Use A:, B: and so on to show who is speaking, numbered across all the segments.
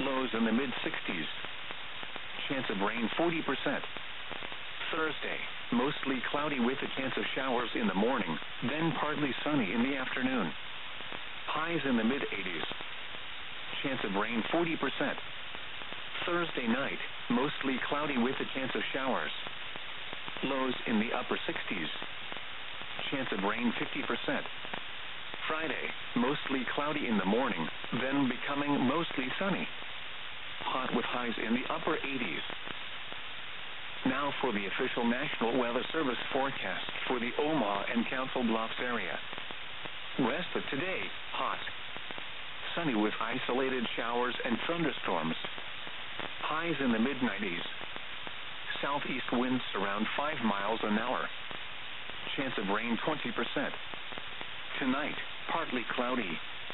A: Lows in the mid-60s. Chance of rain 40%. Thursday, mostly cloudy with a chance of showers in the morning, then partly sunny in the afternoon. Highs in the mid-80s. Chance of rain 40%. Thursday night, mostly cloudy with a chance of showers. Lows in the upper 60s. Chance of rain 50%. Friday, mostly cloudy in the morning, then becoming mostly sunny. Hot with highs in the upper 80s. Now for the official National Weather Service forecast for the Omaha and Council Bluffs area. Rest of today, hot. Sunny with isolated showers and thunderstorms. Highs in the mid-90s. Southeast winds around 5 miles an hour. Chance of rain 20%. Tonight, partly cloudy.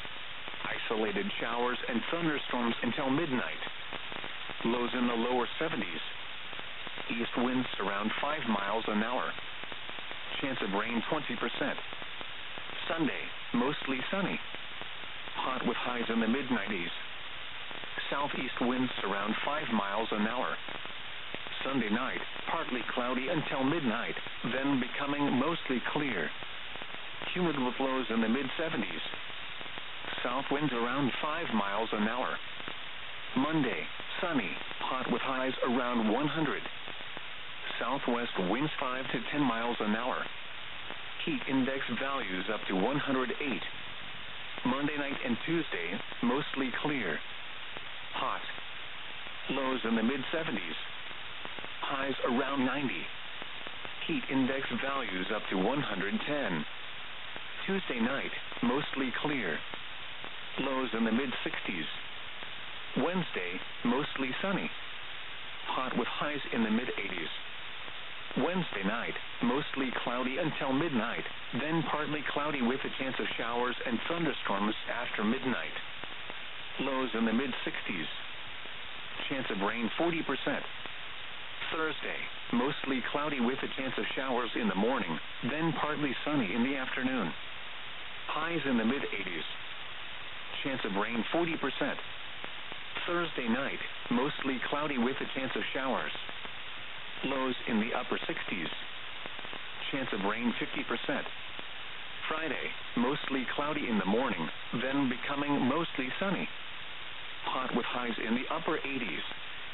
A: Isolated showers and thunderstorms until midnight. Lows in the lower 70s. East winds around 5 miles an hour. Chance of rain 20%. Sunday, mostly sunny. Hot with highs in the mid-90s. Southeast winds around 5 miles an hour. Sunday night, partly cloudy until midnight, then becoming mostly clear. Humid with lows in the mid-70s. South winds around 5 miles an hour. Monday, sunny, hot with highs around 100. Southwest winds 5 to 10 miles an hour. Heat index values up to 108. Monday night and Tuesday, mostly clear. Hot. Lows in the mid-70s. Highs around 90. Heat index values up to 110. Tuesday night, mostly clear. Lows in the mid-60s. Wednesday, mostly sunny. Hot with highs in the mid-80s. Wednesday night, mostly cloudy until midnight, then partly cloudy with a chance of showers and thunderstorms after midnight. Lows in the mid-60s. Chance of rain 40%. Thursday, mostly cloudy with a chance of showers in the morning, then partly sunny in the afternoon. Highs in the mid-80s. Chance of rain 40%. Thursday night, mostly cloudy with a chance of showers. Lows in the upper 60s. Chance of rain 50%. Friday, mostly cloudy in the morning, then becoming mostly sunny. Hot with highs in the upper 80s.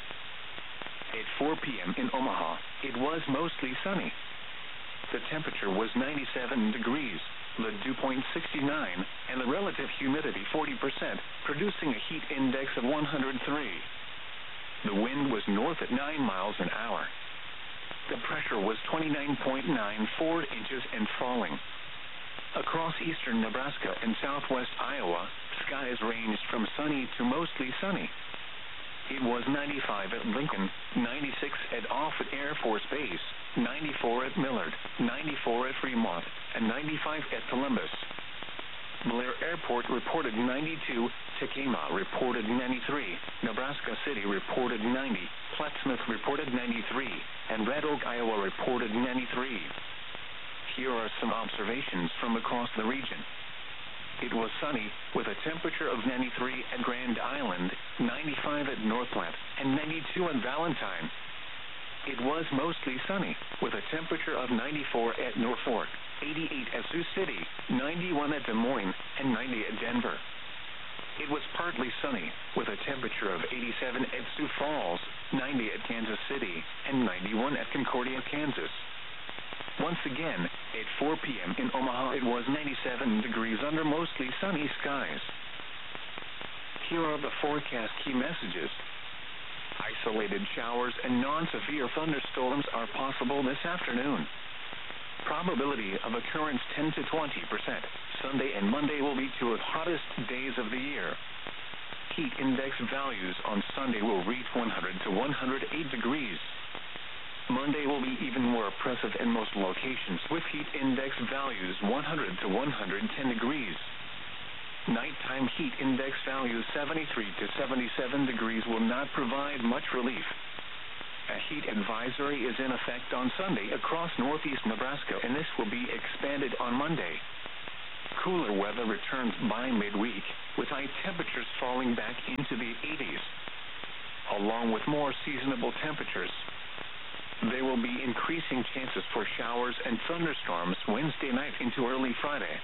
A: At 4 p.m. in Omaha, it was mostly sunny. The temperature was 97 degrees, the dew point 69, and the relative humidity 40%, producing a heat index of 103. The wind was north at 9 miles an hour. The pressure was 29.94 inches and falling. Across eastern Nebraska and southwest Iowa, skies ranged from sunny to mostly sunny. It was 95 at Lincoln, 96 at Offutt Air Force Base, 94 at Millard, 94 at Fremont, and 95 at Columbus. Blair Airport reported 92, Tacoma reported 93, Nebraska City reported 90, Plattsmouth reported 93, and Red Oak, Iowa reported 93. Here are some observations from across the region. It was sunny, with a temperature of 93 at Grand Island, 95 at Northland, and 92 at Valentine. It was mostly sunny, with a temperature of 94 at Norfolk, 88 at Sioux City, 91 at Des Moines, and 90 at Denver. It was partly sunny, with a temperature of 87 at Sioux Falls, 90 at Kansas City, and 91 at Concordia, Kansas. Once again, at 4 p.m. in Omaha, it was 97 degrees under mostly sunny skies. Here are the forecast key messages. Isolated showers and non-severe thunderstorms are possible this afternoon. Probability of occurrence 10 to 20%. Sunday and Monday will be two of the hottest days of the year. Heat index values on Sunday will reach 100 to 108 degrees. Monday will be even more oppressive in most locations, with heat index values 100 to 110 degrees. Nighttime heat index values 73 to 77 degrees will not provide much relief. A heat advisory is in effect on Sunday across northeast Nebraska, and this will be expanded on Monday. Cooler weather returns by midweek, with high temperatures falling back into the 80s. along with more seasonable temperatures. There will be increasing chances for showers and thunderstorms Wednesday night into early Friday.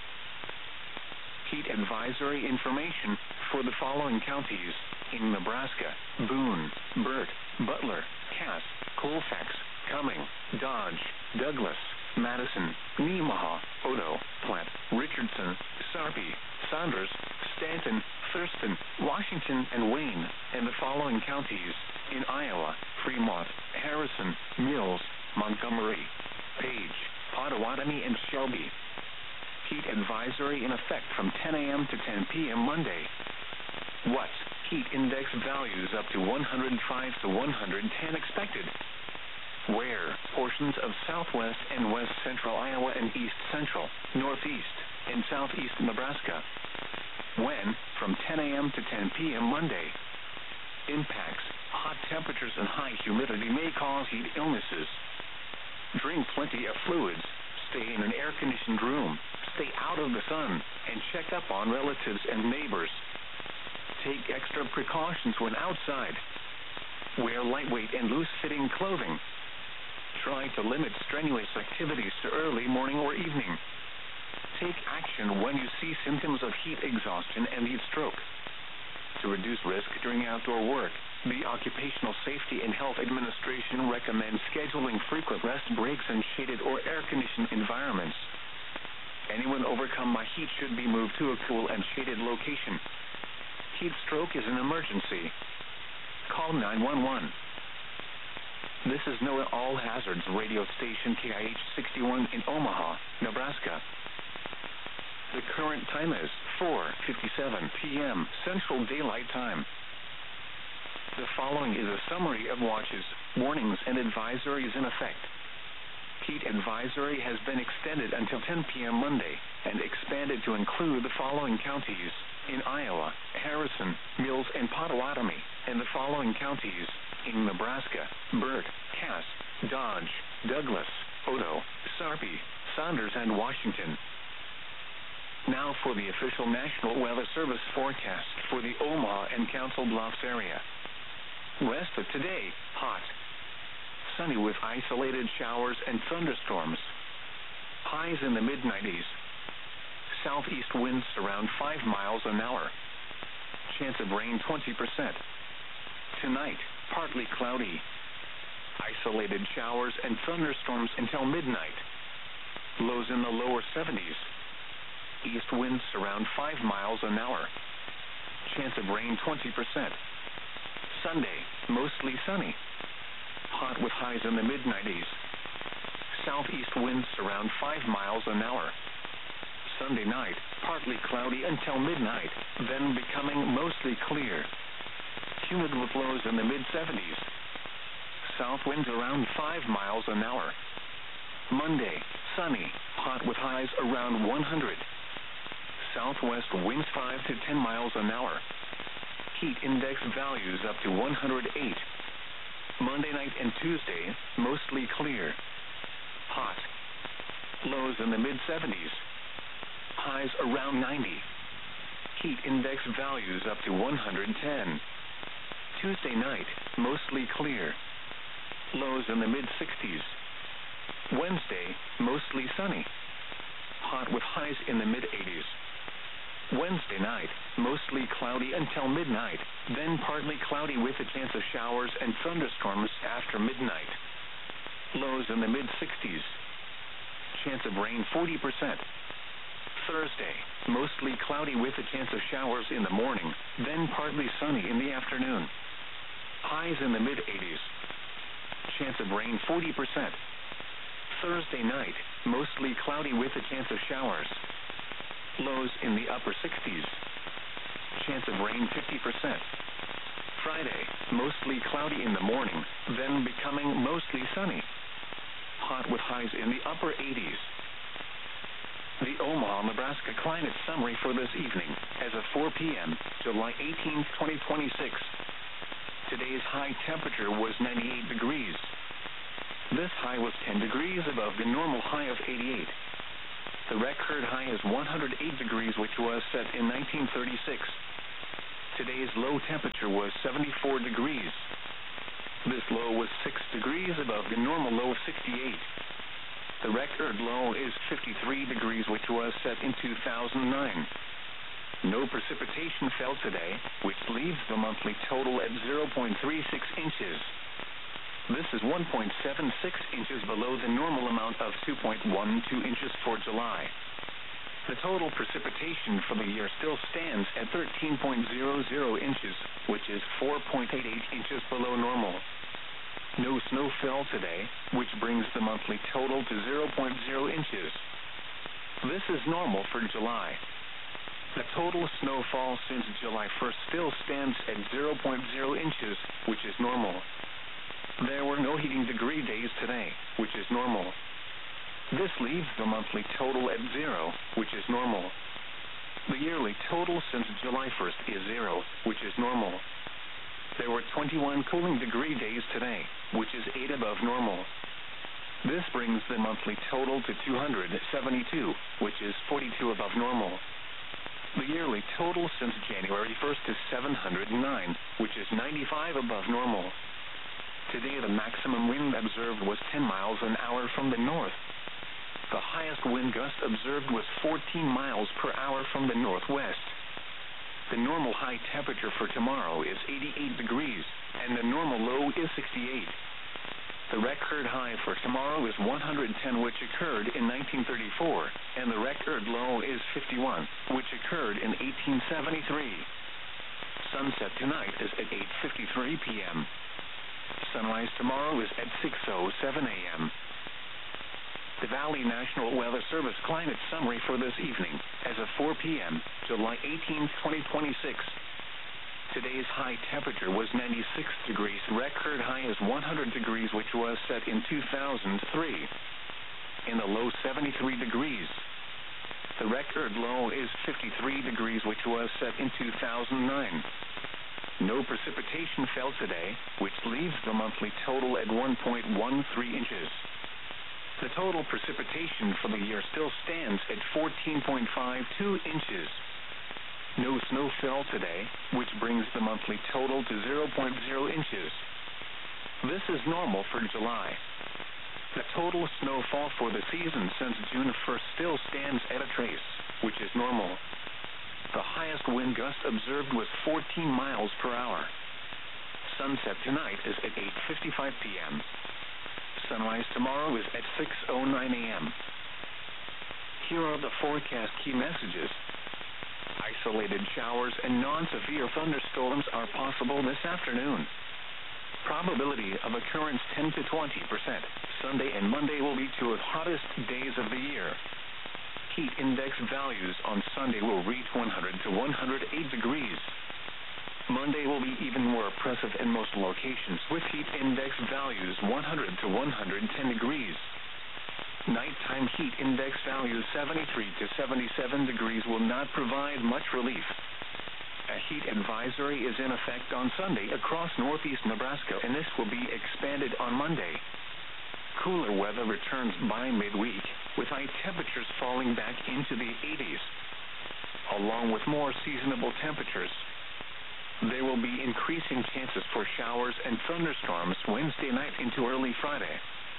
A: Heat advisory information for the following counties in Nebraska: Boone, Burt, Butler, Cass, Colfax, Cumming, Dodge, Douglas, Madison, Nemaha, Odo, Platte, Richardson, Sarpy, Saunders, Stanton, Thurston, Washington, and Wayne, and the following counties in Iowa: Fremont, Harrison, Mills, Montgomery, Page, Potawatomi, and Shelby. Heat advisory in effect from 10 a.m. to 10 p.m. Monday. What? Heat index values up to 105 to 110 expected. Where? Portions of southwest and west central Iowa and east central, northeast, and southeast Nebraska. When? From 10 a.m. to 10 p.m. Monday. Impacts: hot temperatures and high humidity may cause heat illnesses. Drink plenty of fluids. Stay in an air-conditioned room. Stay out of the sun, and check up on relatives and neighbors. Take extra precautions when outside. Wear lightweight and loose-fitting clothing. Try to limit strenuous activities to early morning or evening. Take action when you see symptoms of heat exhaustion and heat stroke. To reduce risk during outdoor work, the Occupational Safety and Health Administration recommends scheduling frequent rest breaks in shaded or air-conditioned environments. Anyone overcome by heat should be moved to a cool and shaded location. Heat stroke is an emergency. Call 911. This is NOAA All Hazards radio station KIH 61 in Omaha, Nebraska. The current time is 4:57 p.m. Central Daylight Time. The following is a summary of watches, warnings, and advisories in effect. Heat advisory has been extended until 10 p.m. Monday and expanded to include the following counties in Iowa: Harrison, Mills, and Potawatomi, and the following counties in Nebraska: Burt, Cass, Dodge, Douglas, Odo, Sarpy, Saunders, and Washington. Now for the official National Weather Service forecast for the Omaha and Council Bluffs area. Rest of today: hot, sunny with isolated showers and thunderstorms. Highs in the mid-90s. Southeast winds around 5 miles an hour. Chance of rain 20%. Tonight, partly cloudy. Isolated showers and thunderstorms until midnight. Lows in the lower 70s. East winds around 5 miles an hour. Chance of rain 20%. Sunday, mostly sunny. Hot with highs in the mid-90s. Southeast winds around 5 miles an hour. Sunday night, partly cloudy until midnight, then becoming mostly clear. Humid with lows in the mid-70s. South winds around 5 miles an hour. Monday, sunny, hot with highs around 100. Southwest winds 5 to 10 miles an hour. Heat index values up to 108. Monday night and Tuesday, mostly clear. Hot. Lows in the mid-70s. Highs around 90. Heat index values up to 110. Tuesday night, mostly clear. Lows in the mid-60s. Wednesday, mostly sunny. Hot with highs in the mid-80s. Wednesday night, mostly cloudy until midnight, then partly cloudy with a chance of showers and thunderstorms after midnight. Lows in the mid-60s. Chance of rain 40%. Thursday, mostly cloudy with a chance of showers in the morning, then partly sunny in the afternoon. Highs in the mid-80s. Chance of rain 40%. Thursday night, mostly cloudy with a chance of showers. Lows in the upper 60s. Chance of rain 50%. Friday, mostly cloudy in the morning, then becoming mostly sunny. Hot with highs in the upper 80s. The Omaha, Nebraska climate summary for this evening as of 4 p.m., July 18, 2026. Today's high temperature was 98 degrees. This high was 10 degrees above the normal high of 88. The record high is 108 degrees, which was set in 1936. Today's low temperature was 74 degrees. This low was 6 degrees above the normal low of 68. The record low is 53 degrees, which was set in 2009. No precipitation fell today, which leaves the monthly total at 0.36 inches. This is 1.76 inches below the normal amount of 2.12 inches for July. The total precipitation for the year still stands at 13.00 inches, which is 4.88 inches below normal. No snow fell today, which brings the monthly total to 0.0 inches. This is normal for July. The total snowfall since July 1st still stands at 0.0 inches, which is normal. There were no heating degree days today, which is normal. This leaves the monthly total at 0, which is normal. The yearly total since July 1st is 0, which is normal. There were 21 cooling degree days today, which is 8 above normal. This brings the monthly total to 272, which is 42 above normal. The yearly total since January 1st is 709, which is 95 above normal. Today the maximum wind observed was 10 miles an hour from the north. The highest wind gust observed was 14 miles per hour from the northwest. The normal high temperature for tomorrow is 88 degrees, and the normal low is 68. The record high for tomorrow is 110, which occurred in 1934, and the record low is 51, which occurred in 1873. Sunset tonight is at 8:53 p.m. Sunrise tomorrow is at 6:07 a.m. The Valley National Weather Service climate summary for this evening, as of 4 p.m., July 18, 2026. Today's high temperature was 96 degrees. Record high is 100 degrees, which was set in 2003. In the low 73 degrees. The record low is 53 degrees, which was set in 2009. No precipitation fell today, which leaves the monthly total at 1.13 inches. The total precipitation for the year still stands at 14.52 inches. No snow fell today, which brings the monthly total to 0.0 inches. This is normal for July. The total snowfall for the season since June 1st still stands at a trace, which is normal. The highest wind gust observed was 14 miles per hour. Sunset tonight is at 8:55 p.m. Sunrise tomorrow is at 6:09 a.m. Here are the forecast key messages. Isolated showers and non-severe thunderstorms are possible this afternoon. Probability of occurrence 10 to 20%. Sunday and Monday will be two of the hottest days of the year. Heat index values on Sunday will reach 100 to 108 degrees. Monday will be even more oppressive in most locations, with heat index values 100 to 110 degrees. Nighttime heat index values 73 to 77 degrees will not provide much relief. A heat advisory is in effect on Sunday across northeast Nebraska, and this will be expanded on Monday. Cooler weather returns by midweek, with high temperatures falling back into the 80s. Along with more seasonable temperatures, there will be increasing chances for showers and thunderstorms Wednesday night into early Friday.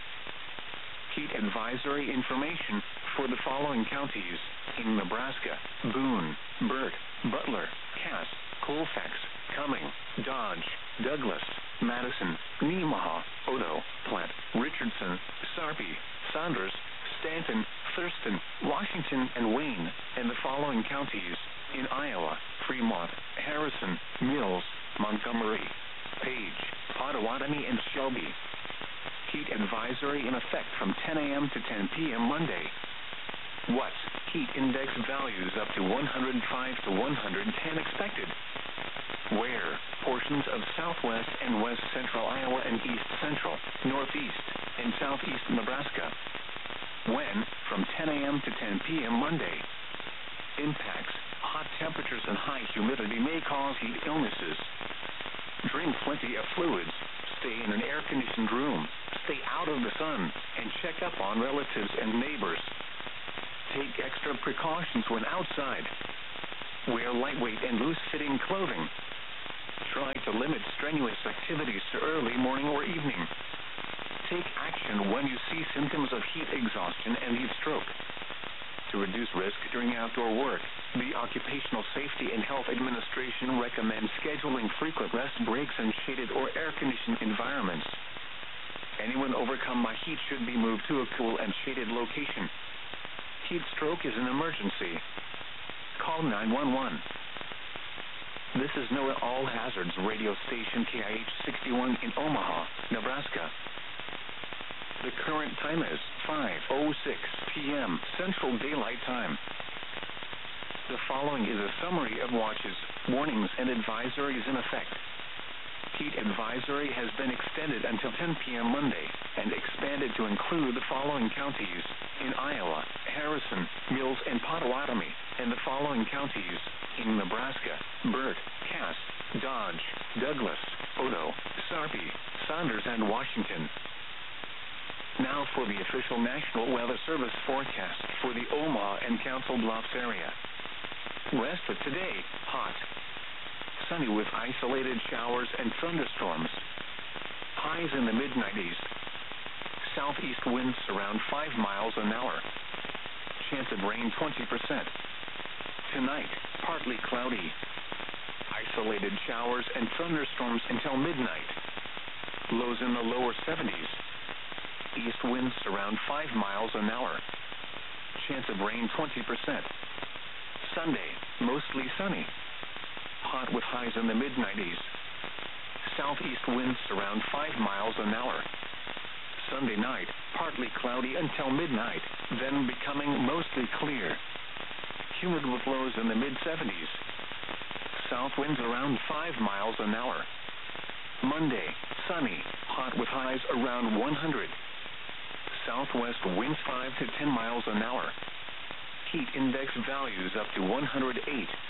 A: Heat advisory information for the following counties in Nebraska: Boone, Burt, Butler, Cass, Colfax, Cumming, Dodge, Douglas, Madison, Nemaha, Odo, Platte, Richardson, Sarpy, Saunders, Stanton, Thurston, Washington, and Wayne, and the following counties in Iowa: Fremont, Harrison, Mills, Montgomery, Page, Potawatomi, and Shelby. Heat advisory in effect from 10 a.m. to 10 p.m. Monday. Watts, heat index values up to 105 to 110 expected. Where, portions of southwest and west central Iowa and east central, northeast, and southeast Nebraska. When, from 10 a.m. to 10 p.m. Monday. Impacts, hot temperatures and high humidity may cause heat illnesses. Drink plenty of fluids. Stay in an air-conditioned room. Stay out of the sun, and check up on relatives and neighbors. Take extra precautions when outside. Wear lightweight and loose-fitting clothing. Try to limit strenuous activities to early morning or evening. Take action when you see symptoms of heat exhaustion and heat stroke. To reduce risk during outdoor work, the Occupational Safety and Health Administration recommends scheduling frequent rest breaks in shaded or air-conditioned environments. Anyone overcome by heat should be moved to a cool and shaded location. Heat stroke is an emergency. Call 911. This is NOAA All Hazards radio station KIH 61 in Omaha, Nebraska. The current time is 5:06 p.m. Central Daylight Time. The following is a summary of watches, warnings, and advisories in effect. Heat advisory has been extended until 10 p.m. Monday and expanded to include the following counties in Iowa: Harrison, Mills, and Potawatomi, and the following counties in Nebraska: Burt, Cass, Dodge, Douglas, Odo, Sarpy, Saunders, and Washington. Now for the official National Weather Service forecast for the Omaha and Council Bluffs area. West of today, hot. Sunny with isolated showers and thunderstorms. Highs in the mid-90s. Southeast winds around 5 miles an hour. Chance of rain 20%. Tonight, partly cloudy. Isolated showers and thunderstorms until midnight. Lows in the lower 70s. East winds around 5 miles an hour. Chance of rain 20%. Sunday, mostly sunny. Hot with highs in the mid-90s. Southeast winds around 5 miles an hour. Sunday night, partly cloudy until midnight, then becoming mostly clear. Humid with lows in the mid-70s. South winds around 5 miles an hour. Monday, sunny, hot with highs around 100. Southwest winds 5 to 10 miles an hour. Heat index values up to 108.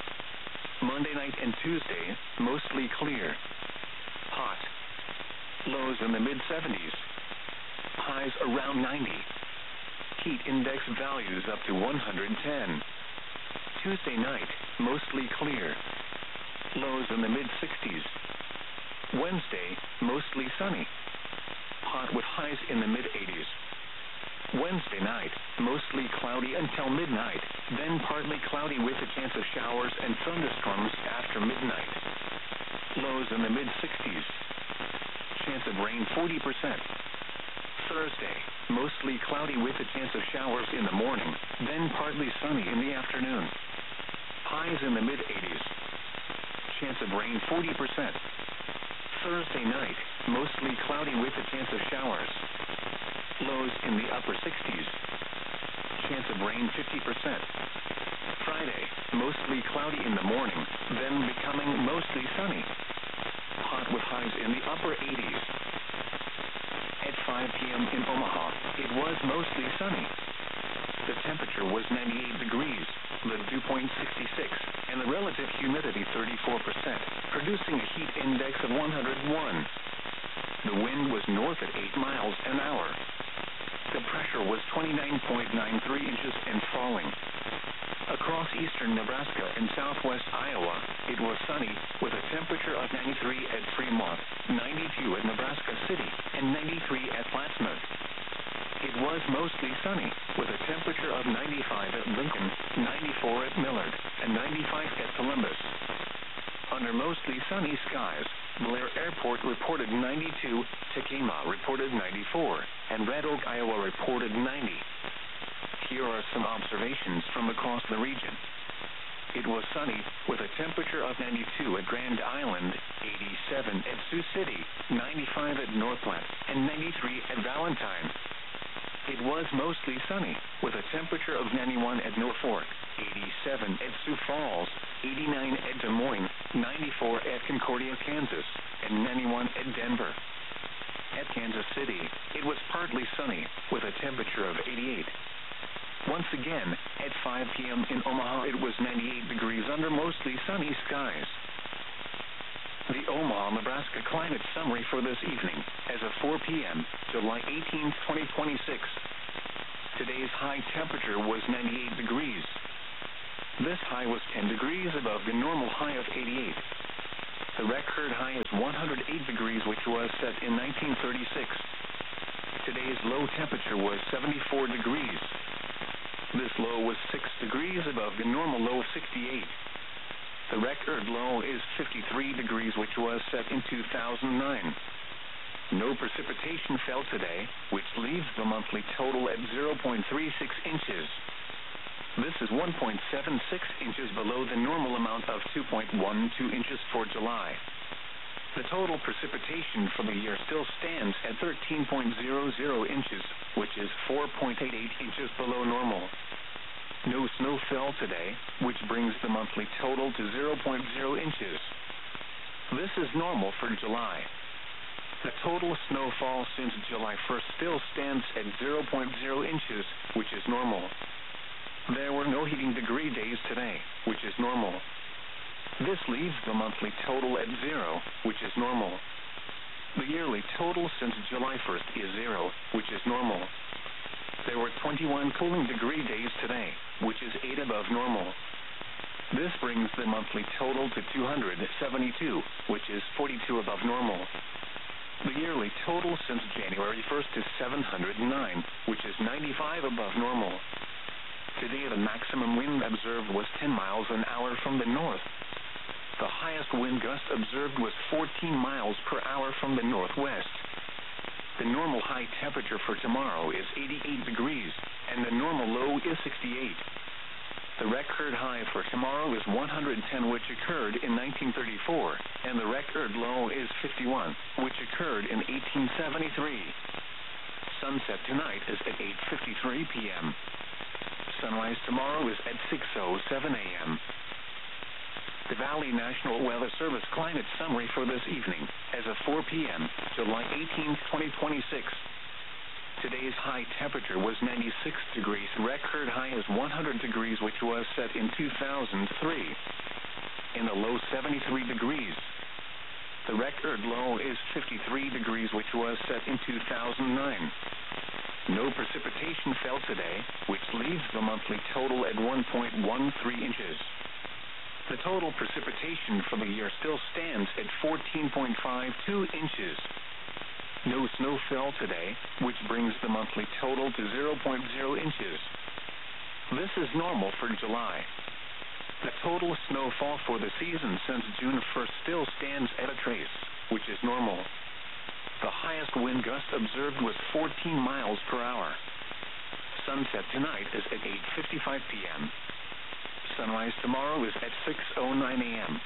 A: Monday night and Tuesday, mostly clear. Hot. Lows in the mid-70s. Highs around 90. Heat index values up to 110. Tuesday night, mostly clear. Lows in the mid-60s. Wednesday, mostly sunny. Hot with highs in the mid-80s. Wednesday night, mostly cloudy until midnight, then partly cloudy with a chance of showers and thunderstorms after midnight. Lows in the mid-60s. Chance of rain 40%. Thursday, mostly cloudy with a chance of showers in the morning, then partly sunny in the afternoon. Highs in the mid-80s. Chance of rain 40%. Thursday night, mostly cloudy with a chance of showers. Lows in the upper 60s. Chance of rain 50%. Friday, mostly cloudy in the morning, then becoming mostly sunny. Hot with highs in the upper 80s. At 5 p.m. in Omaha, it was mostly sunny. The temperature was 98 degrees, the dew point 66, and the relative humidity 34%, producing a heat index of 101. The wind was north at 8 miles an hour. The pressure was 29.93 inches and falling. Across eastern Nebraska and southwest Iowa, it was sunny with a temperature of 93 at Fremont, 92 at Nebraska City, and 93 at Plattsmouth. It was mostly sunny with a temperature of 95 at Lincoln, 94 at Millard, and 95 at Columbus. Under mostly sunny skies, Blair Airport reported 92, Tekamah reported 94, and Red Oak, Iowa reported 90. Here are some observations from across the region. It was sunny with a temperature of 92 at Grand Island, 87 at Sioux City, 95 at North Platte, and 93 at Valentine. It was mostly sunny with a temperature of 91 at Norfolk, 87 at Sioux Falls, 89 at Des Moines, 94 at Concordia, Kansas, and 91 at Denver. At Kansas City, it was partly sunny with a temperature of 88. Once again, at 5 p.m. in Omaha, it was 98 degrees under mostly sunny skies. The Omaha, Nebraska climate summary for this evening as of 4 p.m., July 18th, 2026. Today's high temperature was 98 degrees. This high was 10 degrees above the normal high of 88. The record high is 108 degrees, which was set in 1936. Today's low temperature was 74 degrees. This low was 6 degrees above the normal low of 68. The record low is 53 degrees, which was set in 2009. No precipitation fell today, which leaves the monthly total at 0.36 inches. This is 1.76 inches below the normal amount of 2.12 inches for July. The total precipitation for the year still stands at 13.00 inches, which is 4.88 inches below normal. No snow fell today, which brings the monthly total to 0.0 inches. This is normal for July. The total snowfall since July 1st still stands at 0.0 inches, which is normal. There were no heating degree days today, which is normal. This leaves the monthly total at 0, which is normal. The yearly total since July 1st is 0, which is normal. There were 21 cooling degree days today, which is 8 above normal. This brings the monthly total to 272, which is 42 above normal. The yearly total since January 1st is 709, which is 95 above normal. Today, the maximum wind observed was 10 miles an hour from the north. The highest wind gust observed was 14 miles per hour from the northwest. The normal high temperature for tomorrow is 88 degrees, and the normal low is 68. The record high for tomorrow is 110, which occurred in 1934, and the record low is 51, which occurred in 1873. Sunset tonight is at 8:53 p.m. Sunrise tomorrow is at 6:07 a.m. The Valley National Weather Service climate summary for this evening, as of 4 p.m., July 18, 2026. Today's high temperature was 96 degrees. Record high is 100 degrees, which was set in 2003. In the low 73 degrees. The record low is 53 degrees, which was set in 2009. No precipitation fell today, which leaves the monthly total at 1.13 inches. The total precipitation for the year still stands at 14.52 inches. No snow fell today, which brings the monthly total to 0.0 inches. This is normal for July. The total snowfall for the season since June 1st still stands at a trace, which is normal. The highest wind gust observed was 14 miles per hour. Sunset tonight is at 8:55 p.m. Sunrise tomorrow is at 6:09 a.m.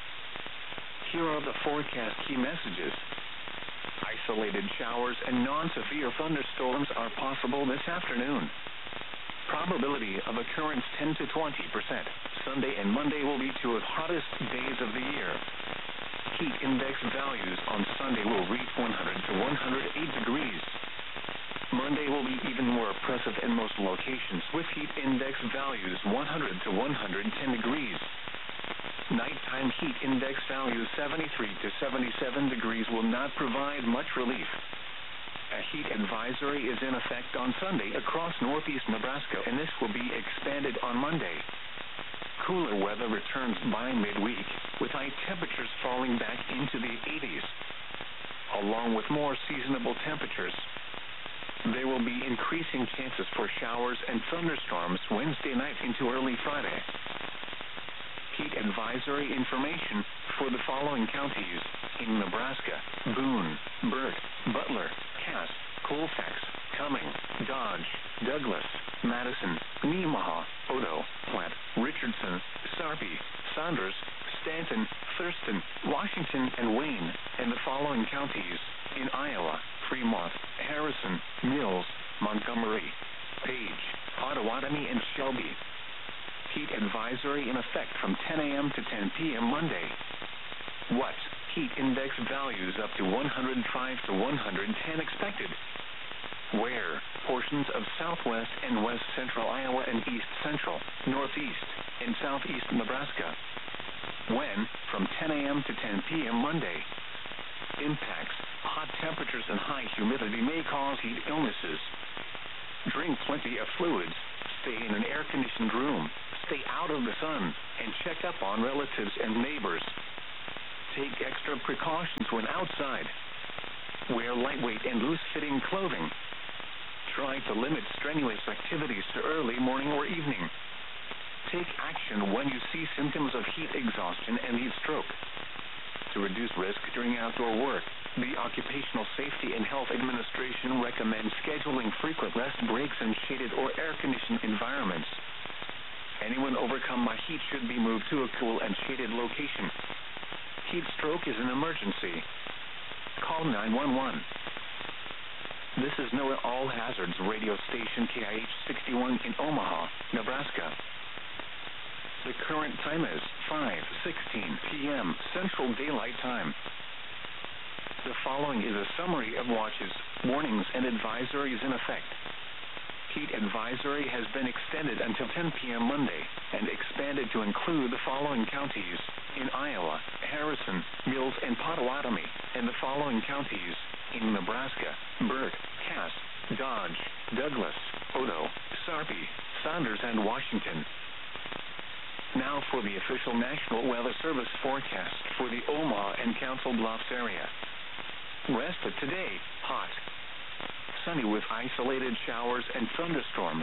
A: Here are the forecast key messages. Isolated showers and non-severe thunderstorms are possible this afternoon. Probability of occurrence 10 to 20%. Sunday and Monday will be two of the hottest days of the year. Heat index values on Sunday will reach 100 to 108 degrees. Monday will be even more oppressive in most locations, with heat index values 100 to 110 degrees. Nighttime heat index values 73 to 77 degrees will not provide much relief. A heat advisory is in effect on Sunday across northeast Nebraska, and this will be expanded on Monday. Cooler weather returns by midweek, with high temperatures falling back into the 80s. Along with more seasonable temperatures, there will be increasing chances for showers and thunderstorms Wednesday night into early Friday. Heat advisory information for the following counties in Nebraska: Boone, Burt, Butler, Cass, Colfax, Cumming, Dodge, Douglas, Madison, Nemaha, Odo, Platte, Richardson, Sarpy, Saunders, Stanton, Thurston, Washington, and Wayne, and the following counties in Iowa: Fremont, Harrison, Mills, Montgomery, Page, Potawatomi, and Shelby. Heat advisory in effect from 10 a.m. to 10 p.m. Monday. What? Heat index values up to 105 to 110 expected. Where? Portions of southwest and west central Iowa and east central, northeast, and southeast Nebraska. When? From 10 a.m. to 10 p.m. Monday. Impacts: hot temperatures and high humidity may cause heat illnesses. Drink plenty of fluids. Stay in an air-conditioned room. Stay out of the sun and check up on relatives and neighbors. Take extra precautions when outside. Wear lightweight and loose-fitting clothing. Try to limit strenuous activities to early morning or evening. Take action when you see symptoms of heat exhaustion and heat stroke. To reduce risk during outdoor work, the Occupational Safety and Health Administration recommends scheduling frequent rest breaks in shaded or air-conditioned environments. Anyone overcome by heat should be moved to a cool and shaded location. Heat stroke is an emergency. Call 911. This is NOAA All Hazards radio station KIH 61 in Omaha, Nebraska. The current time is 5:16 p.m. Central Daylight Time. The following is a summary of watches, warnings, and advisories in effect. Heat advisory has been extended until 10 p.m. Monday and expanded to include the following counties in Iowa: Harrison, Mills, and Potawatomi, and the following counties in Nebraska: Burt, Cass, Dodge, Douglas, Odo, Sarpy, Saunders, and Washington. Now for the official National Weather Service forecast for the Omaha and Council Bluffs area. Rest of today, hot. Sunny with isolated showers and thunderstorms.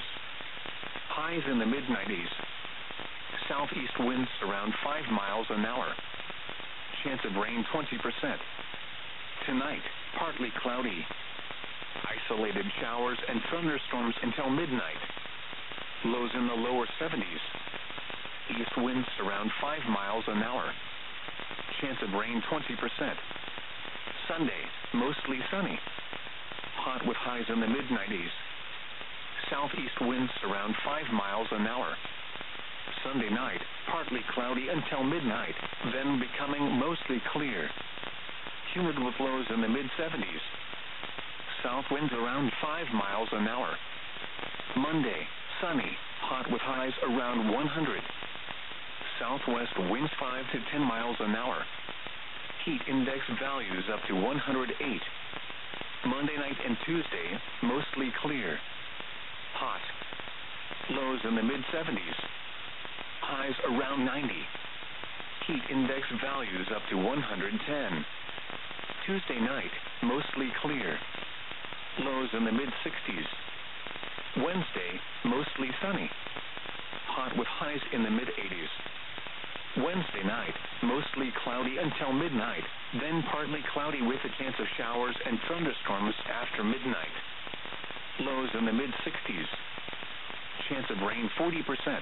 A: Highs in the mid-90s. Southeast winds around 5 miles an hour. Chance of rain 20%. Tonight, partly cloudy. Isolated showers and thunderstorms until midnight. Lows in the lower 70s. East winds around 5 miles an hour. Chance of rain 20%. Sunday, mostly sunny. Hot with highs in the mid-90s. Southeast winds around 5 miles an hour. Sunday night, partly cloudy until midnight, then becoming mostly clear. Humid with lows in the mid-70s. South winds around 5 miles an hour. Monday, sunny, hot with highs around 100. Southwest winds 5 to 10 miles an hour. Heat index values up to 108. Monday night and Tuesday, mostly clear. Hot. Lows in the mid-70s. Highs around 90. Heat index values up to 110. Tuesday night, mostly clear. Lows in the mid-60s. Wednesday, mostly sunny. Hot with highs in the mid-80s. Wednesday night, mostly cloudy until midnight, then partly cloudy with a chance of showers and thunderstorms after midnight. Lows in the mid-60s. Chance of rain 40%.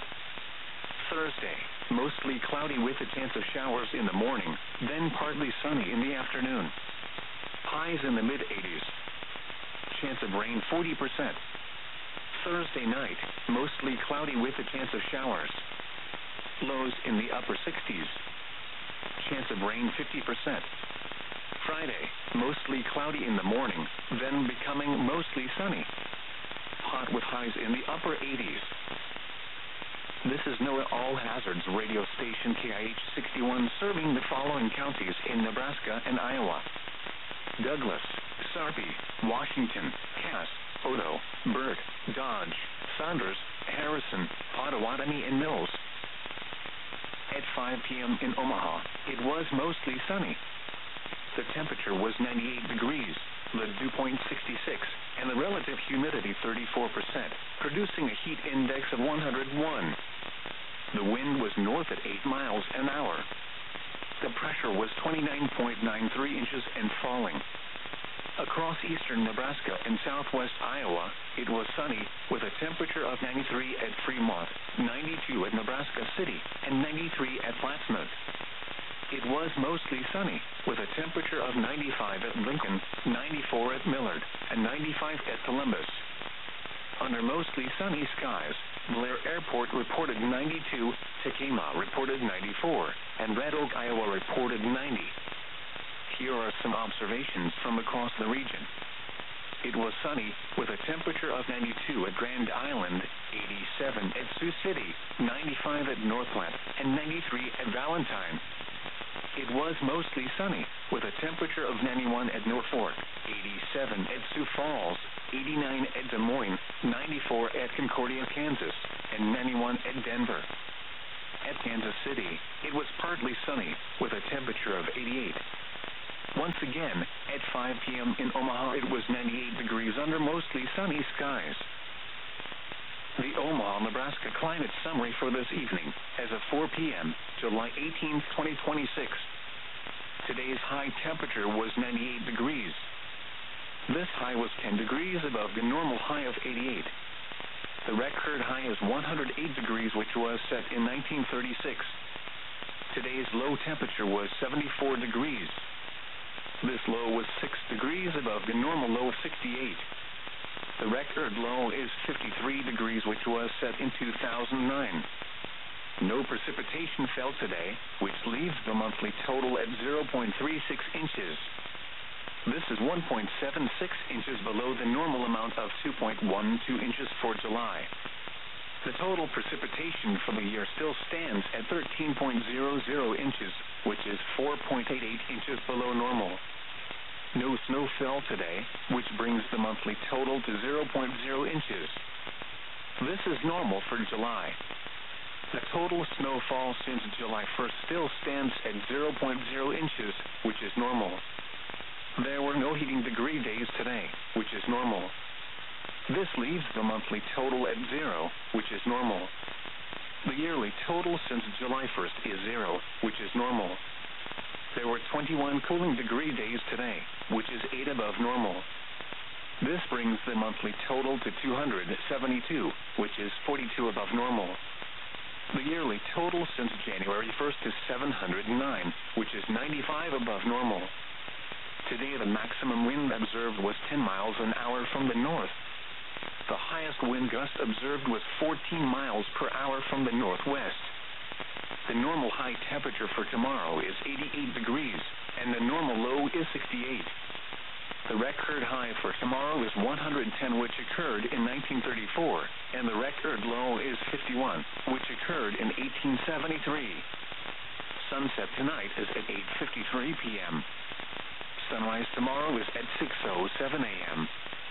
A: Thursday, mostly cloudy with a chance of showers in the morning, then partly sunny in the afternoon. Highs in the mid-80s. Chance of rain 40%. Thursday night, mostly cloudy with a chance of showers. Lows in the upper 60s. Chance of rain 50%. Friday, mostly cloudy in the morning, then becoming mostly sunny. Hot with highs in the upper 80s. This is NOAA All Hazards radio station KIH 61 serving the following counties in Nebraska and Iowa: Douglas, Sarpy, Washington, Cass, Odo, Burt, Dodge, Saunders, Harrison, Potawatomi, and Mills. At 5 p.m. in Omaha, it was mostly sunny. The temperature was 98 degrees, the dew point 66, and the relative humidity 34%, producing a heat index of 101. The wind was north at 8 miles an hour. The pressure was 29.93 inches and falling. Across eastern Nebraska and southwest Iowa, it was sunny with a temperature of 93 at Fremont, 92 at Nebraska City, and 93 at Plattsmouth. It was mostly sunny with a temperature of 95 at Lincoln, 94 at Millard, and 95 at Columbus. Under mostly sunny skies, Blair Airport reported 92, Tacoma reported 94, and Red Oak, Iowa reported 90. Here are some observations from across the region. It was sunny with a temperature of 92 at Grand Island, 87 at Sioux City, 95 at North Platte, and 93 at Valentine. It was mostly sunny with a temperature of 91 at Norfolk, 87 at Sioux Falls, 89 at Des Moines, 94 at Concordia, Kansas, and 91 at Denver. once again, at 5 p.m. in Omaha it was 98 degrees under mostly sunny skies. The Omaha, Nebraska climate summary for this evening, as of 4 p.m., July 18, 2026. Today's high temperature was 98 degrees. This high was 10 degrees above the normal high of 88. The record high is 108 degrees, which was set in 1936. Today's low temperature was 74 degrees. This low was 6 degrees above the normal low of 68. The record low is 53 degrees, which was set in 2009. No precipitation fell today, which leaves the monthly total at 0.36 inches. This is 1.76 inches below the normal amount of 2.12 inches for July. The total precipitation for the year still stands at 13.00 inches, which is 4.88 inches below normal. No snow fell today, which brings the monthly total to 0.0 inches. This is normal for July. The total snowfall since July 1st still stands at 0.0 inches, which is normal. There were no heating degree days today, which is normal. This leaves the monthly total at 0, which is normal. The yearly total since July 1st is 0, which is normal. There were 21 cooling degree days today, which is 8 above normal. This brings the monthly total to 272, which is 42 above normal. The yearly total since January 1st is 709, which is 95 above normal. Today the maximum wind observed was 10 miles an hour from the north. The highest wind gust observed was 14 miles per hour from the northwest. The normal high temperature for tomorrow is 88 degrees, and the normal low is 68. The record high for tomorrow is 110, which occurred in 1934, and the record low is 51, which occurred in 1873. Sunset tonight is at 8:53 p.m. Sunrise tomorrow is at 6:07 a.m.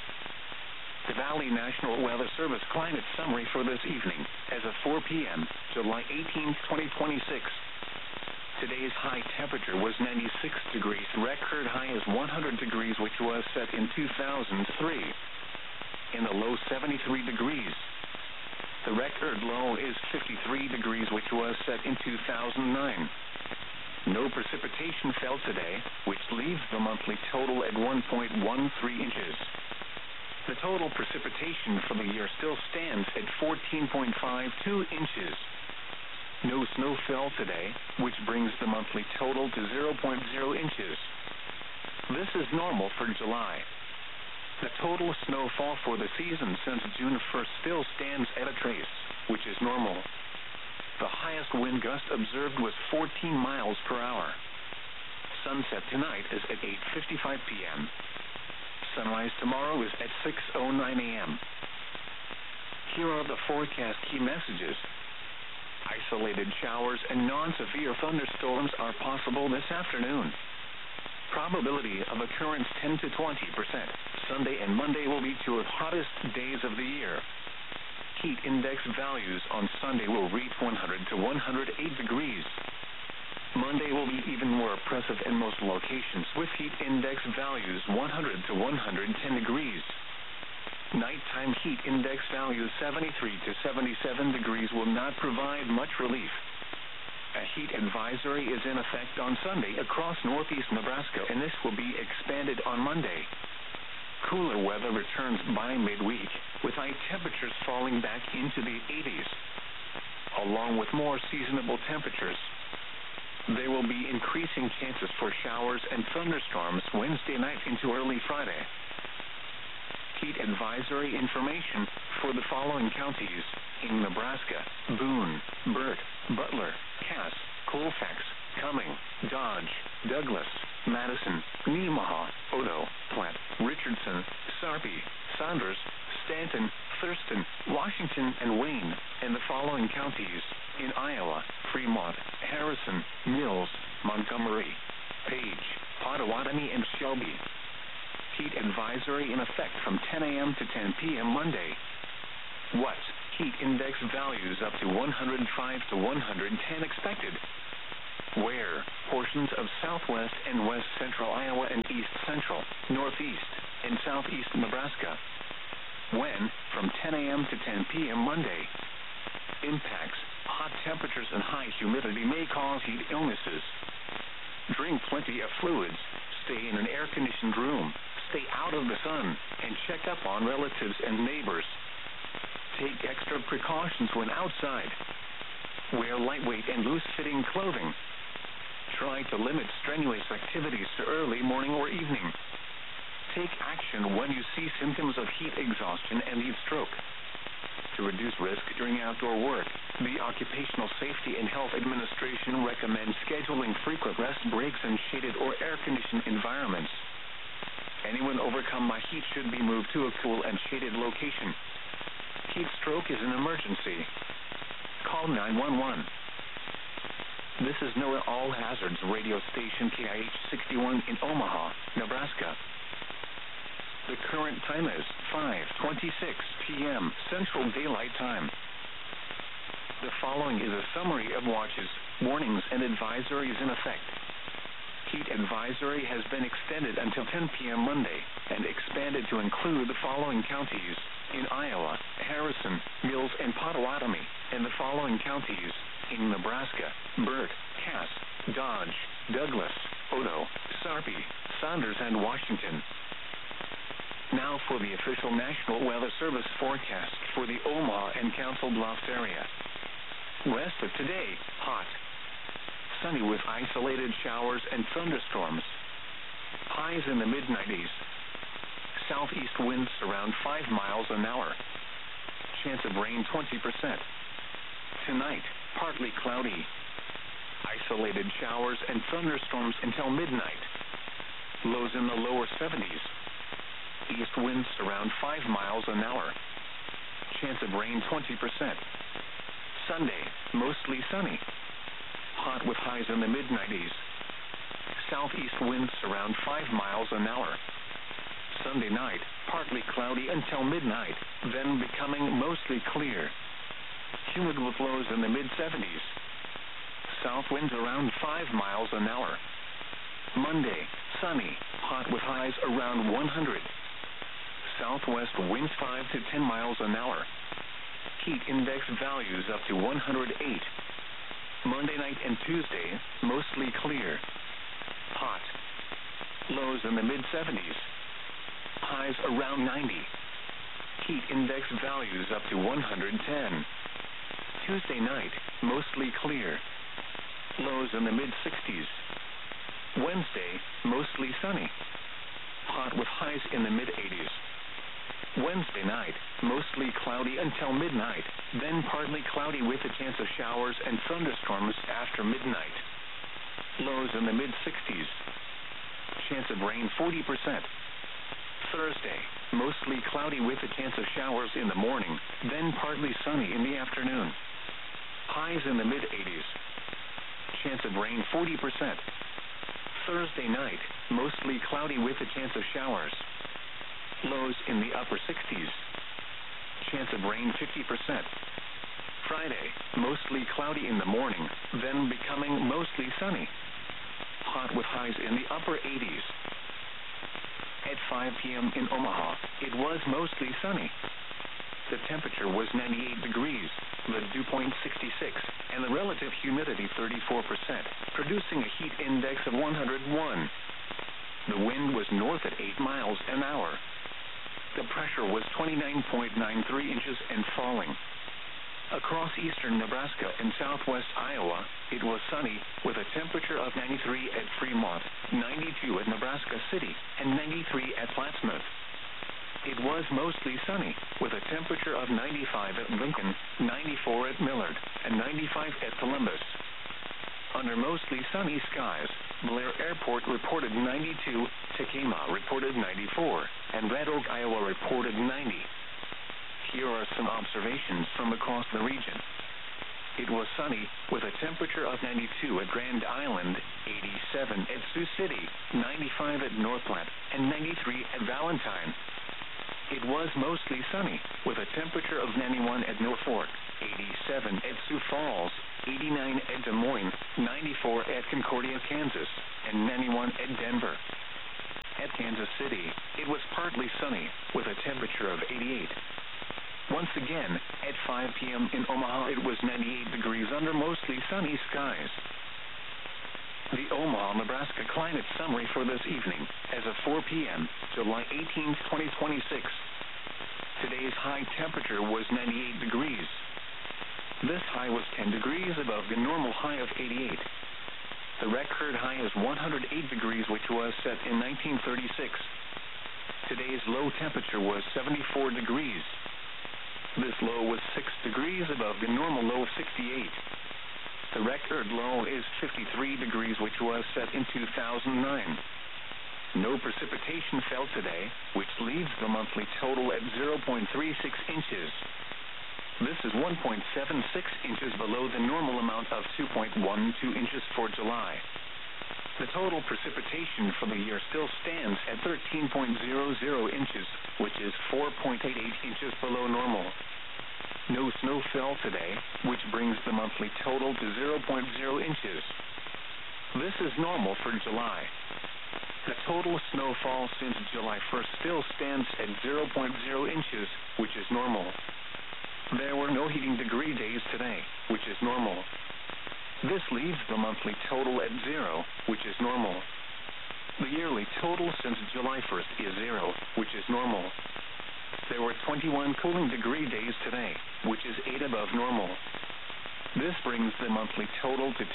A: The Valley National Weather Service climate summary for this evening, as of 4 p.m., July 18, 2026. Today's high temperature was 96 degrees. Record high is 100 degrees, which was set in 2003. In the low 73 degrees. The record low is 53 degrees, which was set in 2009. No precipitation fell today, which leaves the monthly total at 1.13 inches. The total precipitation for the year still stands at 14.52 inches. No snow fell today, which brings the monthly total to 0.0 inches. This is normal for July. The total snowfall for the season since June 1st still stands at a trace, which is normal. The highest wind gust observed was 14 miles per hour. Sunset tonight is at 8:55 p.m. Sunrise tomorrow is at 6:09 a.m. Here are the forecast key messages. Isolated showers and non-severe thunderstorms are possible this afternoon. Probability of occurrence 10 to 20%. Sunday and Monday will be two of the hottest days of the year. Heat index values on Sunday will reach 100 to 108 degrees. Monday will be even more oppressive in most locations, with heat index values 100 to 110 degrees. Nighttime heat index values 73 to 77 degrees will not provide much relief. A heat advisory is in effect on Sunday across northeast Nebraska, and this will be expanded on Monday. Cooler weather returns by midweek, with high temperatures falling back into the 80s, along with more seasonable temperatures. There will be increasing chances for showers and thunderstorms Wednesday night into early Friday. Heat advisory information for the following counties in Nebraska: Boone, Burt, Butler, Cass, Colfax, Cumming, Dodge, Douglas, Madison, Nemaha, Odo, Platte, Richardson, Sarpy, Saunders, Stanton, Thurston, Washington, and Wayne, and the following counties in Iowa: Fremont, Harrison, Mills, Montgomery, Page, Potawatomi, and Shelby. Heat advisory in effect from 10 a.m. to 10 p.m. Monday. Watts, heat index values up to 105 to 110 expected. Where? Portions of southwest and west central Iowa and east central, northeast, and southeast Nebraska. When? From 10 a.m. to 10 p.m. Monday. Impacts: hot temperatures and high humidity may cause heat illnesses. Drink plenty of fluids. Stay in an air-conditioned room. Stay out of the sun, and check up on relatives and neighbors. Take extra precautions when outside. Wear lightweight and loose-fitting clothing. Try to limit strenuous activities to early morning or evening. Take action when you see symptoms of heat exhaustion and heat stroke. To reduce risk during outdoor work, the Occupational Safety and Health Administration recommends scheduling frequent rest breaks in shaded or air-conditioned environments. Anyone overcome by heat should be moved to a cool and shaded location. Heat stroke is an emergency. Call 911. This is NOAA All Hazards radio station KIH 61 in Omaha, Nebraska. The current time is 5:26 p.m. Central Daylight Time. The following is a summary of watches, warnings, and advisories in effect. Heat advisory has been extended until 10 p.m. Monday and expanded to include the following counties in Iowa: Harrison, Mills, and Potawatomi, and the following counties in Nebraska: Burt, Cass, Dodge, Douglas, Odo, Sarpy, Saunders, and Washington. Now for the official National Weather Service forecast for the Omaha and Council Bluffs area. Rest of today, hot. Sunny with isolated showers and thunderstorms. Highs in the mid-90s. Southeast winds around 5 miles an hour. Chance of rain 20%. Tonight, partly cloudy. Isolated showers and thunderstorms until midnight. Lows in the lower 70s. East winds around 5 miles an hour. Chance of rain 20%. Sunday, mostly sunny. Hot with highs in the mid-90s. Southeast winds around 5 miles an hour. Sunday night, partly cloudy until midnight, then becoming mostly clear. Humid with lows in the mid-70s. South winds around 5 miles an hour. Monday, sunny, hot with highs around 100. Southwest winds 5 to 10 miles an hour. Heat index values up to 108. Monday night and Tuesday, mostly clear. Hot. Lows in the mid-70s. Highs around 90. Heat index values up to 110. Tuesday night, mostly clear. Lows in the mid-60s. Wednesday, mostly sunny. Hot with highs in the mid-80s. Wednesday night, mostly cloudy until midnight, then partly cloudy with a chance of showers and thunderstorms after midnight. Lows in the mid-60s. Chance of rain 40%. Thursday, mostly cloudy with a chance of showers in the morning, then partly sunny in the afternoon. Highs in the mid-80s. Chance of rain 40%. Thursday night, mostly cloudy with a chance of showers. Lows in the upper 60s. Chance of rain 50%. Friday, mostly cloudy in the morning, then becoming mostly sunny. Hot with highs in the upper 80s. At 5 p.m. in Omaha, it was mostly sunny. The temperature was 98 degrees, the dew point 66, and the relative humidity 34%, producing a heat index of 101. The wind was north at 8 miles an hour. The pressure was 29.93 inches and falling. Across eastern Nebraska and southwest Iowa, it was sunny with a temperature of 93 at Fremont, 92 at Nebraska City, and 93 at Plattsmouth. It was mostly sunny with a temperature of 95 at Lincoln, 94 at Millard, and 95 at Columbus. Under mostly sunny skies, Blair Airport reported 92, Tacoma reported 94, and Red Oak, Iowa reported 90. Here are some observations from across the region. It was sunny with a temperature of 92 at Grand Island, 87 at Sioux City, 95 at North Platte, and 93 at Valentine. It was mostly sunny with a temperature of 91 at Norfolk, 87 at Sioux Falls, 89 at Des Moines, 94 at Concordia, Kansas, and 91 at Denver. At Kansas City, it was partly sunny, with a temperature of 88. Once again, at 5 p.m. in Omaha, it was 98 degrees under mostly sunny skies. The Omaha, Nebraska climate summary for this evening, as of 4 p.m., July 18, 2026. Today's high temperature was 98 degrees. This high was 10 degrees above the normal high of 88. The record high is 108 degrees, which was set in 1936. Today's low temperature was 74 degrees. This low was 6 degrees above the normal low of 68. The record low is 53 degrees, which was set in 2009. No precipitation fell today, which leaves the monthly total at 0.36 inches. This is 1.76 inches below the normal amount of 2.12 inches for July. The total precipitation for the year still stands at 13.00 inches, which is 4.88 inches below normal. No snow fell today, which brings the monthly total to 0.0 inches. This is normal for July. The total snowfall since July 1st still stands at 0.0 inches, which is normal. There were no heating degree days today, which is normal. This leaves the monthly total at 0, which is normal. The yearly total since July 1st is 0, which is normal. There were 21 cooling degree days today, which is 8 above normal. This brings the monthly total to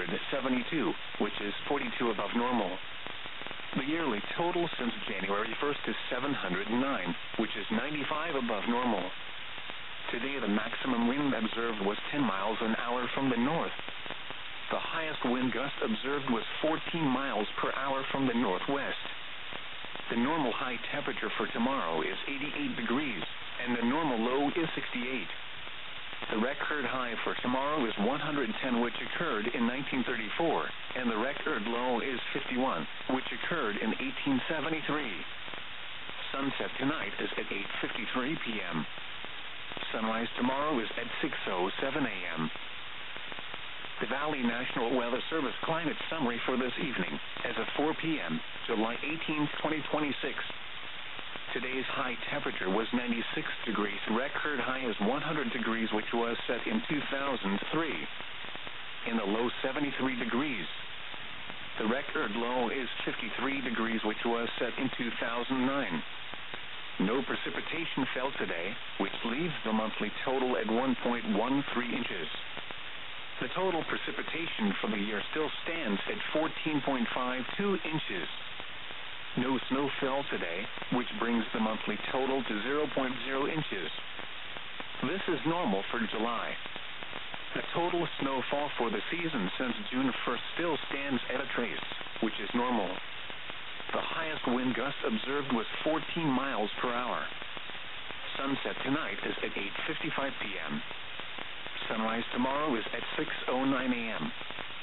A: 272, which is 42 above normal. The yearly total since January 1st is 709, which is 95 above normal. Today, the maximum wind observed was 10 miles an hour from the north. The highest wind gust observed was 14 miles per hour from the northwest. The normal high temperature for tomorrow is 88 degrees, and the normal low is 68. The record high for tomorrow is 110, which occurred in 1934, and the record low is 51, which occurred in 1873. Sunset tonight is at 8:53 p.m. Sunrise tomorrow is at 6:07 a.m. The Valley National Weather Service climate summary for this evening, as of 4 p.m., July 18, 2026. Today's high temperature was 96 degrees. Record high is 100 degrees, which was set in 2003. In the low 73 degrees. The record low is 53 degrees, which was set in 2009. No precipitation fell today, which leaves the monthly total at 1.13 inches. The total precipitation for the year still stands at 14.52 inches. No snow fell today, which brings the monthly total to 0.0 inches. This is normal for July. The total snowfall for the season since June 1st still stands at a trace, which is normal. The highest wind gust observed was 14 miles per hour. Sunset tonight is at 8:55 p.m. Sunrise tomorrow is at 6:09 a.m.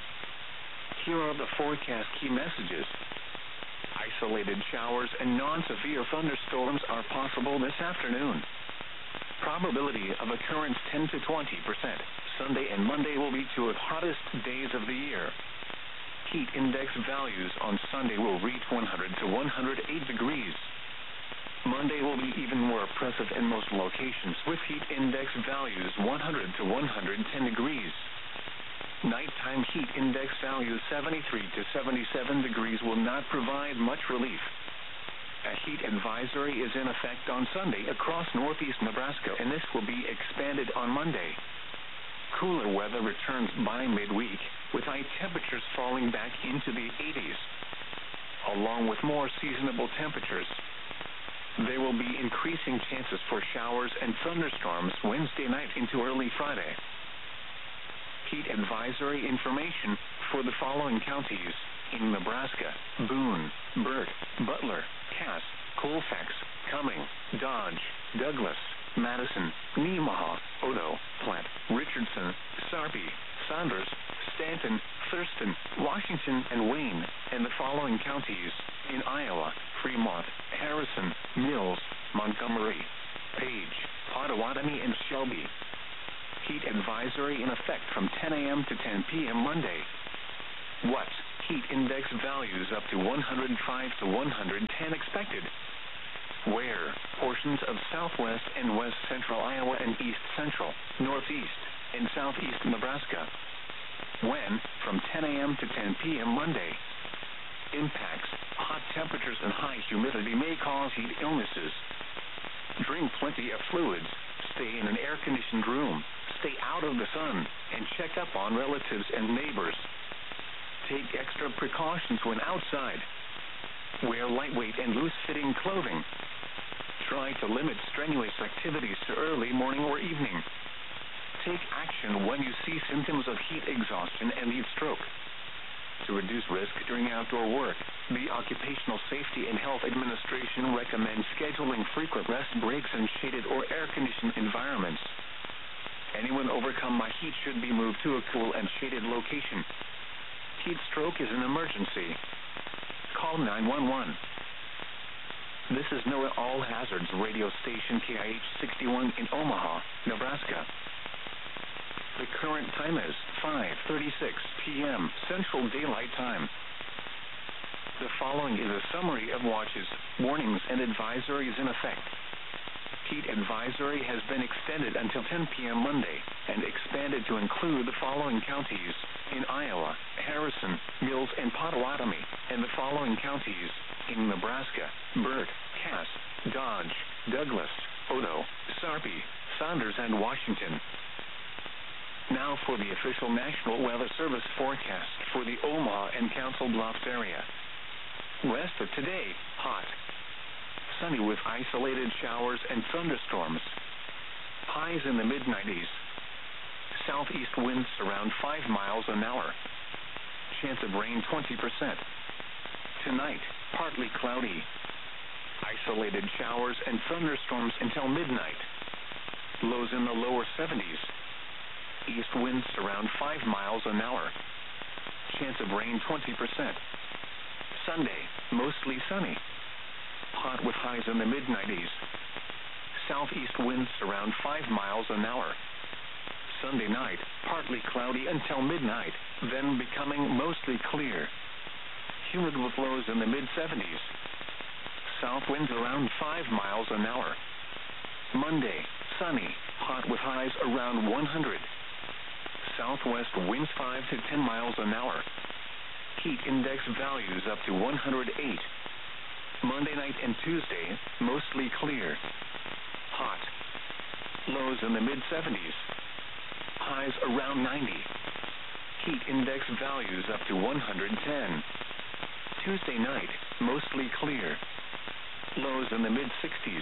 A: Here are the forecast key messages. Isolated showers and non-severe thunderstorms are possible this afternoon. Probability of occurrence 10 to 20%. Sunday and Monday will be two of the hottest days of the year. Heat index values on Sunday will reach 100 to 108 degrees. Monday will be even more oppressive in most locations, with heat index values 100 to 110 degrees. Nighttime heat index values 73 to 77 degrees will not provide much relief. A heat advisory is in effect on Sunday across northeast Nebraska, and this will be expanded on Monday. Cooler weather returns by midweek, with high temperatures falling back into the 80s. Along with more seasonable temperatures, there will be increasing chances for showers and thunderstorms Wednesday night into early Friday. Heat advisory information for the following counties in Nebraska: Boone, Burt, Butler, Cass, Colfax, Cumming, Dodge, Douglas, Madison, Nemaha, Odo, Platte, Richardson, Sarpy, Saunders, Stanton, Thurston, Washington, and Wayne, and the following counties in Iowa: Fremont, Harrison, Mills, Montgomery, Page, Potawatomi, and Shelby. Heat advisory advisory in effect from 10 a.m. to 10 p.m. Monday. What? Heat index values up to 105 to 110 expected. Where? Portions of southwest and west central Iowa and east central, northeast, and southeast Nebraska. When? From 10 a.m. to 10 p.m. Monday. Impacts. Hot temperatures and high humidity may cause heat illnesses. Drink plenty of fluids. Stay in an air-conditioned room. Stay out of the sun, and check up on relatives and neighbors. Take extra precautions when outside. Wear lightweight and loose-fitting clothing. Try to limit strenuous activities to early morning or evening. Take action when you see symptoms of heat exhaustion and heat stroke. To reduce risk during outdoor work, the Occupational Safety and Health Administration recommends scheduling frequent rest breaks in shaded or air-conditioned environments. Anyone overcome by heat should be moved to a cool and shaded location. Heat stroke is an emergency. Call 911. This is NOAA All Hazards radio station KIH 61 in Omaha, Nebraska. The current time is 5:36 p.m. Central Daylight Time. The following is a summary of watches, warnings, and advisories in effect. Heat advisory has been extended until 10 p.m. Monday and expanded to include the following counties in Iowa: Harrison, Mills, and Potawatomi, and the following counties in Nebraska: Burt, Cass, Dodge, Douglas, Odo, Sarpy, Saunders, and Washington. Now for the official National Weather Service forecast for the Omaha and Council Bluffs area. Rest of today, hot. Sunny with isolated showers and thunderstorms. Highs in the mid-90s. Southeast winds around 5 miles an hour. Chance of rain 20%. Tonight, partly cloudy. Isolated showers and thunderstorms until midnight. Lows in the lower 70s. East winds around 5 miles an hour. Chance of rain 20%. Sunday, mostly sunny. Hot with highs in the mid-90s. Southeast winds around 5 miles an hour. Sunday night, partly cloudy until midnight, then becoming mostly clear. Humid with lows in the mid-70s. South winds around 5 miles an hour. Monday, sunny, hot with highs around 100. Southwest winds 5 to 10 miles an hour. Heat index values up to 108. Monday night and Tuesday, mostly clear. Hot. Lows in the mid-70s. Highs around 90. Heat index values up to 110. Tuesday night, mostly clear. Lows in the mid-60s.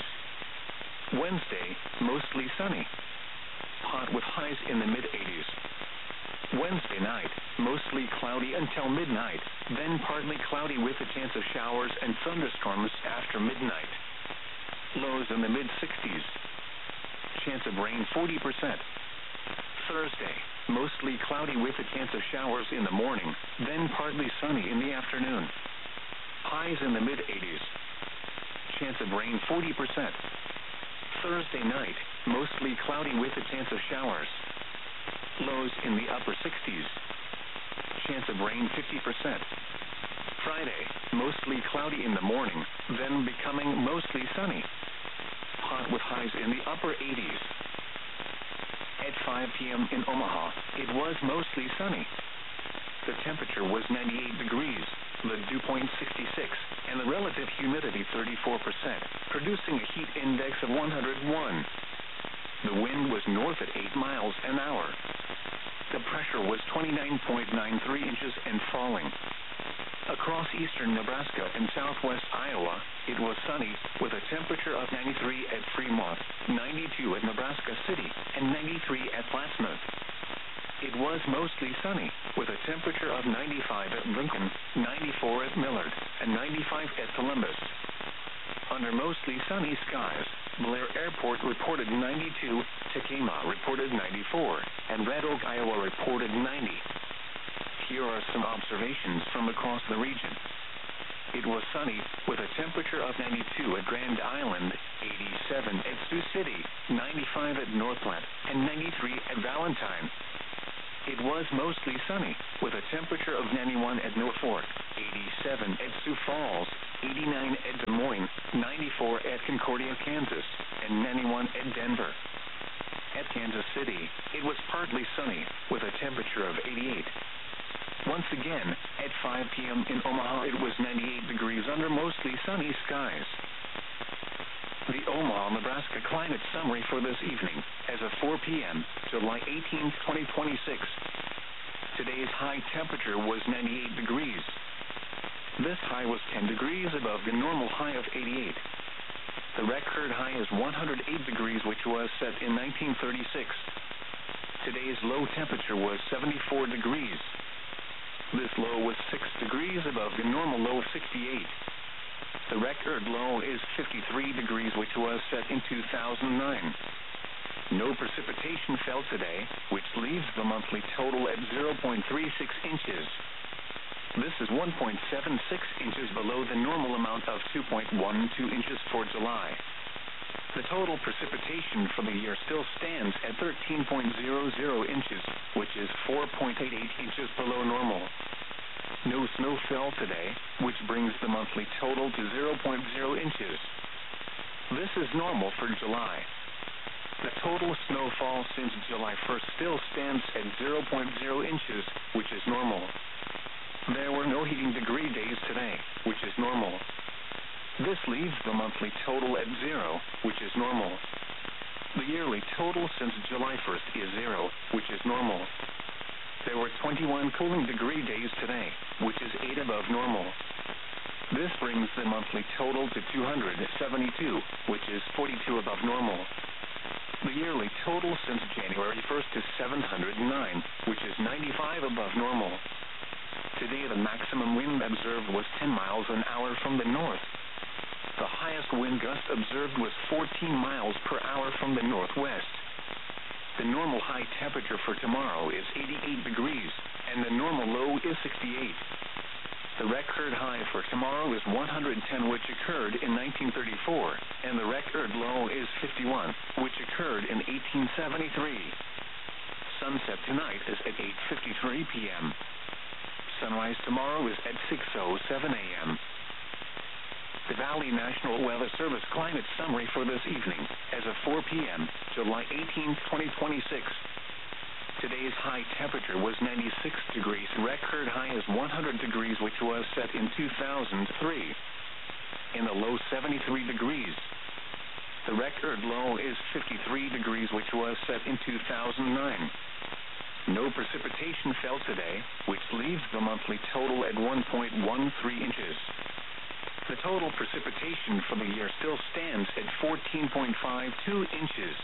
A: Wednesday, mostly sunny. Hot with highs in the mid-80s. Wednesday night, mostly cloudy until midnight, then partly cloudy with a chance of showers and thunderstorms after midnight. Lows in the mid-60s. Chance of rain 40%. Thursday, mostly cloudy with a chance of showers in the morning, then partly sunny in the afternoon. Highs in the mid-80s. Chance of rain 40%. Thursday night, mostly cloudy with a chance of showers. Lows in the upper 60s. Chance of rain 50%. Friday, mostly cloudy in the morning, then becoming mostly sunny. Hot with highs in the upper 80s. At 5 p.m. in Omaha, it was mostly sunny. The temperature was 98 degrees, the dew point 66, and the relative humidity 34%, producing a heat index of 101. The wind was north at 8 miles an hour. The pressure was 29.93 inches and falling. Across eastern Nebraska and southwest Iowa, it was sunny with a temperature of 93 at Fremont, 92 at Nebraska City, and 93 at Plattsmouth. It was mostly sunny with a temperature of 95 at Lincoln, 94 at Millard, and 95 at Columbus. Under mostly sunny skies, Blair Airport reported 92, Tacoma reported 94, and Red Oak, Iowa reported 90. Here are some observations from across the region. it was sunny, with a temperature of 92 at Grand Island, 87 at Sioux City, 95 at North Platte, and 93 at Valentine. It was mostly sunny, with a temperature of 91 at Norfolk, 87 at Sioux Falls, 89 at Des Moines, 94 at Concordia, Kansas, and 91 at Denver. At Kansas City, it was partly sunny, with a temperature of 88. Once again, at 5 p.m. in Omaha, it was 98 degrees under mostly sunny skies. The Omaha, Nebraska climate summary for this evening, as of 4 p.m., July 18, 2026. Today's high temperature was 98 degrees. This high was 10 degrees above the normal high of 88. The record high is 108 degrees, which was set in 1936. Today's low temperature was 74 degrees. This low was 6 degrees above the normal low of 68. The record low is 53 degrees, which was set in 2009. No precipitation fell today, which leaves the monthly total at 0.36 inches. This is 1.76 inches below the normal amount of 2.12 inches for July. The total precipitation for the year still stands at 13.00 inches, which is 4.88 inches below normal. No snow fell today, which brings the monthly total to 0.0 inches. This is normal for July. The total snowfall since July 1st still stands at 0.0 inches, which is normal. There were no heating degree days today, which is normal. This leaves the monthly total at 0, which is normal. The yearly total since July 1st is 0, which is normal. There were 21 cooling degree days today, which is 8 above normal. This brings the monthly total to 272, which is 42 above normal. The yearly total since January 1st is 709, which is 95 above normal. Today the maximum wind observed was 10 miles an hour from the north. The highest wind gust observed was 14 miles per hour from the northwest. The normal high temperature for tomorrow is 88 degrees, and the normal low is 68. The record high for tomorrow is 110, which occurred in 1934, and the record low is 51, which occurred in 1873. Sunset tonight is at 8:53 p.m. Sunrise tomorrow is at 6:07 a.m. The Valley National Weather Service climate summary for this evening, as of 4 p.m., July 18, 2026. Today's high temperature was 96 degrees. Record high is 100 degrees, which was set in 2003. In the low, 73 degrees. The record low is 53 degrees, which was set in 2009. No precipitation fell today, which leaves the monthly total at 1.13 inches. The total precipitation for the year still stands at 14.52 inches.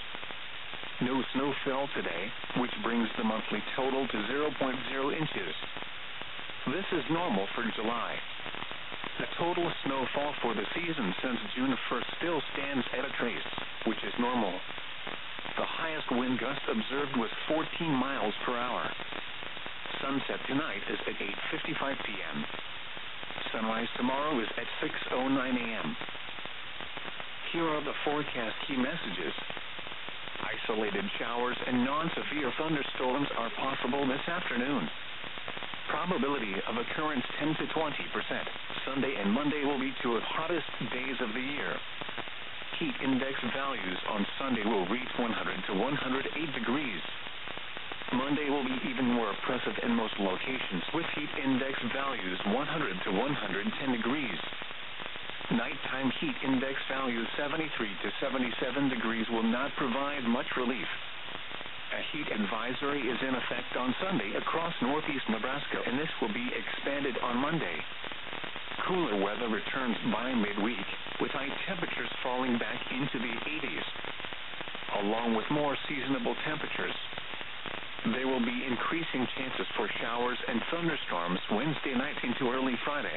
A: No snow fell today, which brings the monthly total to 0.0 inches. This is normal for July. The total snowfall for the season since June 1st still stands at a trace, which is normal. The highest wind gust observed was 14 miles per hour. Sunset tonight is at 8:55 p.m. Sunrise tomorrow is at 6:09 a.m. Here are the forecast key messages. Isolated showers and non-severe thunderstorms are possible this afternoon. Probability of occurrence 10 to 20%. Sunday and Monday will be two of the hottest days of the year. Heat index values on Sunday will reach 100 to 108 degrees. Monday will be even more oppressive in most locations, with heat index values 100 to 110 degrees. Nighttime heat index values 73 to 77 degrees will not provide much relief. A heat advisory is in effect on Sunday across northeast Nebraska, and this will be expanded on Monday. Cooler weather returns by midweek, with high temperatures falling back into the 80s. Along with more seasonable temperatures, there will be increasing chances for showers and thunderstorms Wednesday night into early Friday.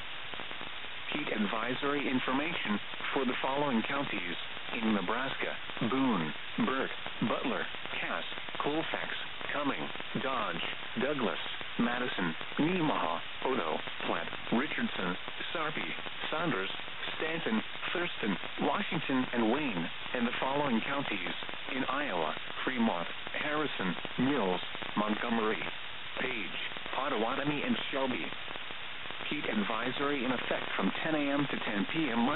A: Heat advisory information for the following counties in Nebraska: Boone, Burke, Butler, Cass, Colfax, Cumming, Dodge, Douglas, Madison, Nemaha, Odo, Platte, Richardson, Sarpy, Saunders, Stanton, Thurston, Washington, and Wayne, and the following counties in Iowa: Fremont, Harrison, Mills, Montgomery, Page, Potawatomi, and Shelby. Heat advisory in effect from 10 a.m. to 10 p.m.